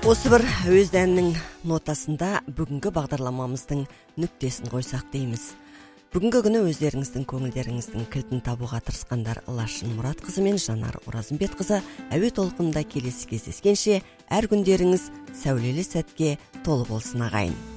Осы бір өз әннің нотасында бүгінгі бағдарламамыздың нүктесін қойсақ дейміз. Бүгінгі күні өздеріңіздің көңілдеріңіздің кілтін табуға тырысқандар Лашын Мұратқызы мен Жанар Оразымбетқызы әуе толқынында келесі кездескенше әр күндеріңіз сәулелі сәтке толы болсын ағайын.